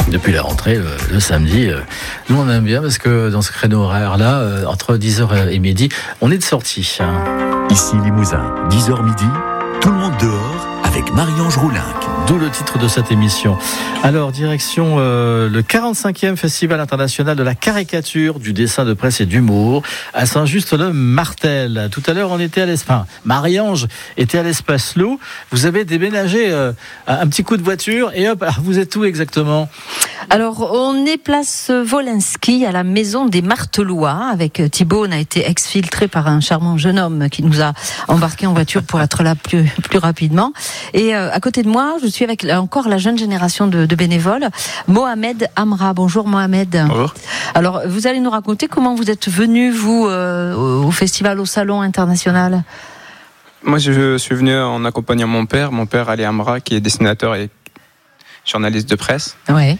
depuis la rentrée, le samedi. Nous, on aime bien parce que dans ce créneau horaire-là, entre 10h et midi, on est de sortie. Ici Limousin, 10h midi, tout le monde dehors avec Marie-Ange Roulinck. D'où le titre de cette émission. Alors, direction le 45e Festival international de la caricature, du dessin de presse et d'humour à Saint-Just-le-Martel. Tout à l'heure, on était à l'espace. Marie-Ange était à l'espace Loup. Vous avez déménagé un petit coup de voiture et hop, alors vous êtes où exactement ? Alors, on est place Wolinski à la maison des Martelois. Avec Thibaut, on a été exfiltré par un charmant jeune homme qui nous a embarqué en voiture pour être là plus rapidement. Et à côté de moi, je suis avec encore la jeune génération de bénévoles. Mohamed Amra. Bonjour Mohamed. Bonjour. Alors, vous allez nous raconter comment vous êtes venu, vous, au festival, au salon international ? Moi, je suis venu en accompagnant mon père Ali Amra, qui est dessinateur et journaliste de presse. Ouais.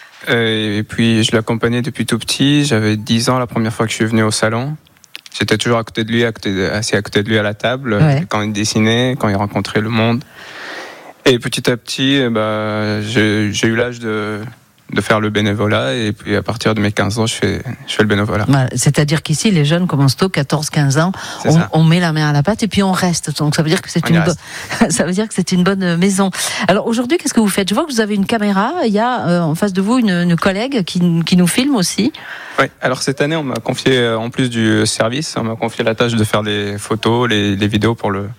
Et puis, je l'accompagnais depuis tout petit. J'avais 10 ans la première fois que je suis venu au salon. J'étais toujours à côté de lui, assis à côté de lui à la table, quand il dessinait, quand il rencontrait le monde. Et petit à petit, j'ai eu l'âge de faire le bénévolat. Et puis, à partir de mes 15 ans, je fais le bénévolat. C'est-à-dire qu'ici, les jeunes commencent tôt, 14-15 ans. On met la main à la pâte et puis on reste. Donc, ça veut dire que c'est une bonne maison. Alors, aujourd'hui, qu'est-ce que vous faites ? Je vois que vous avez une caméra. Il y a en face de vous une collègue qui nous filme aussi. Oui. Alors, cette année, on m'a confié, en plus du service, on m'a confié la tâche de faire les photos, les vidéos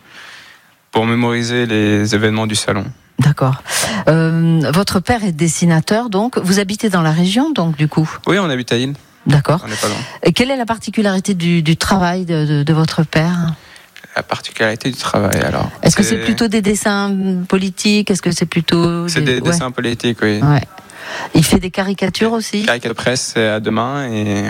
pour mémoriser les événements du salon. D'accord. Votre père est dessinateur, donc vous habitez dans la région, donc du coup. Oui, on habite à Île. D'accord. On n'est pas loin. Et quelle est la particularité du travail de votre père ? La particularité du travail, alors. Est-ce que c'est plutôt des dessins politiques ? Est-ce que c'est plutôt des dessins politiques, oui. Ouais. Il fait des caricatures aussi ? Caricature de presse, c'est à deux mains et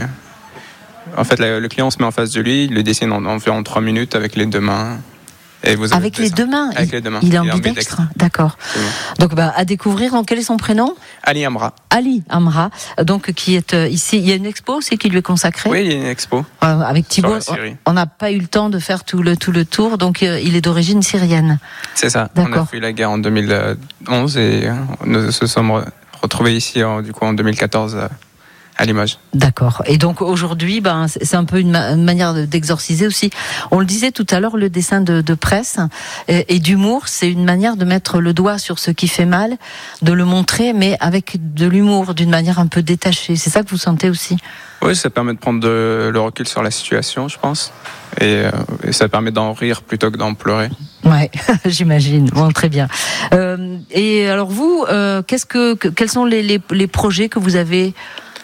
en fait, le client se met en face de lui, il le dessine en environ 3 minutes avec les deux mains. Avec les deux mains. Il est ambidextre. D'accord. Donc, à découvrir. Donc, quel est son prénom ? Ali Amra. Ali Amra. Donc, qui est ici. Il y a une expo aussi qui lui est consacrée. Oui, il y a une expo. Avec Thibaut, on n'a pas eu le temps de faire tout le tour. Donc, il est d'origine syrienne. C'est ça. D'accord. On a fui la guerre en 2011 et nous se sommes retrouvés ici en 2014. À Limoges. D'accord. Et donc aujourd'hui, c'est un peu une manière d'exorciser aussi. On le disait tout à l'heure, le dessin de presse et d'humour, c'est une manière de mettre le doigt sur ce qui fait mal, de le montrer, mais avec de l'humour, d'une manière un peu détachée. C'est ça que vous sentez aussi ? Oui, ça permet de prendre le recul sur la situation, je pense. Et ça permet d'en rire plutôt que d'en pleurer. Ouais, j'imagine. Bon, très bien. Et alors vous, quels sont les projets que vous avez ?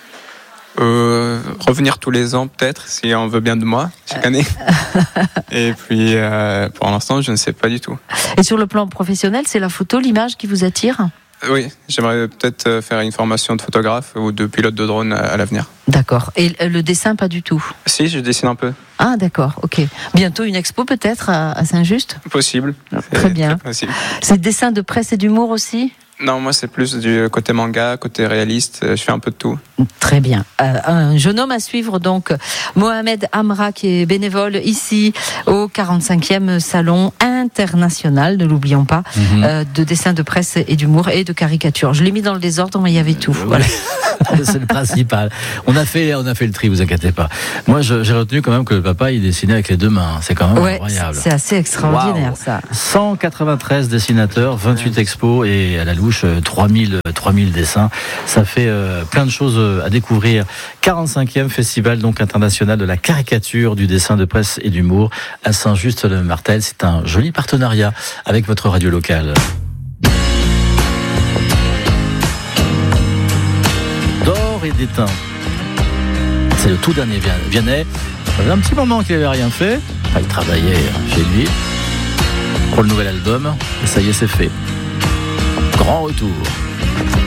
Revenir tous les ans peut-être, si on veut bien de moi, chaque année. Et puis, pour l'instant, je ne sais pas du tout. Et sur le plan professionnel, c'est la photo, l'image qui vous attire ? Oui, j'aimerais peut-être faire une formation de photographe ou de pilote de drone à l'avenir. D'accord. Et le dessin, pas du tout ? Si, je dessine un peu. Ah, d'accord, ok. Bientôt une expo peut-être à Saint-Just ? Possible. Très bien. Très possible. C'est dessin de presse et d'humour aussi ? Non, moi c'est plus du côté manga, côté réaliste, je fais un peu de tout. Très bien. Un jeune homme à suivre donc, Mohamed Amra, qui est bénévole ici au 45e Salon international, ne l'oublions pas, de dessin de presse et d'humour et de caricature. Je l'ai mis dans le désordre, mais il y avait tout. Voilà. C'est le principal. On a fait le tri, vous inquiétez pas. Moi, j'ai retenu quand même que le papa, il dessinait avec les deux mains. C'est quand même incroyable. C'est assez extraordinaire, ça. 193 dessinateurs, 28 expos et à la louche, 3000 dessins. Ça fait plein de choses à découvrir. 45e Festival donc international de la caricature, du dessin de presse et d'humour à Saint-Just-le-Martel. C'est un joli partenariat avec votre radio locale. D'or et d'étain. C'est le tout dernier Vianney. Ça faisait un petit moment qu'il n'avait rien fait. Enfin, il travaillait chez lui pour le nouvel album. Et ça y est, c'est fait. Grand retour.